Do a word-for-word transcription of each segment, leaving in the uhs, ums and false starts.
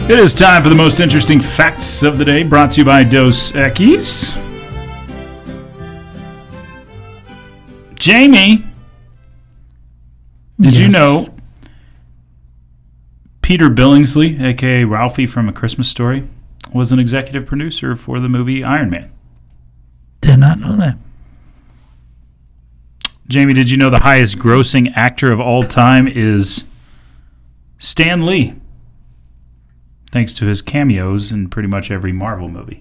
It is time for the most interesting facts of the day, brought to you by Dos Equis. Jamie, did yes. you know Peter Billingsley, a k a. Ralphie from A Christmas Story, was an executive producer for the movie Iron Man? Did not know that. Jamie, did you know the highest grossing actor of all time is Stan Lee? Thanks to his cameos in pretty much every Marvel movie.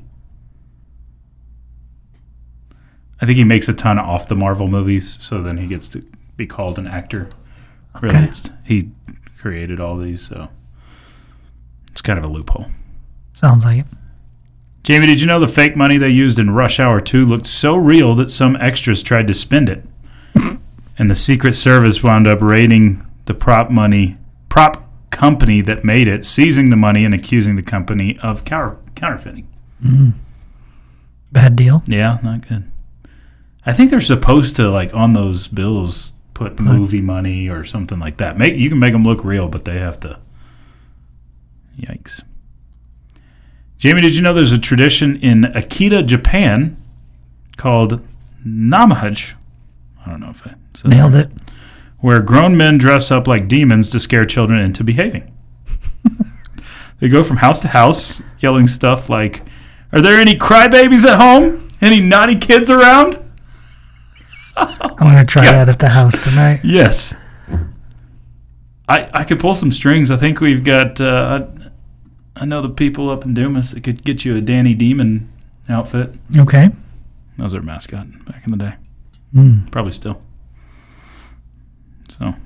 I think he makes a ton off the Marvel movies, so then he gets to be called an actor. Okay. Really, it's, he created all these, so it's kind of a loophole. Sounds like it. Jamie, did you know the fake money they used in Rush Hour two looked so real that some extras tried to spend it? And the Secret Service wound up raiding the prop money prop company that made it, seizing the money and accusing the company of counter, counterfeiting. Mm. Bad deal. Yeah, not good. I think they're supposed to, like, on those bills, put, put movie money or something like that. Make you can make them look real, but they have to. Yikes. Jamie, did you know there's a tradition in Akita, Japan, called Namahage? I don't know if I said Nailed that. it. Where grown men dress up like demons to scare children into behaving. They go from house to house yelling stuff like, "Are there any crybabies at home? Any naughty kids around?" I'm going to try God. that at the house tonight. Yes. I I could pull some strings. I think we've got, uh, I know the people up in Dumas that could get you a Danny Demon outfit. Okay. That was our mascot back in the day. Mm. Probably still. So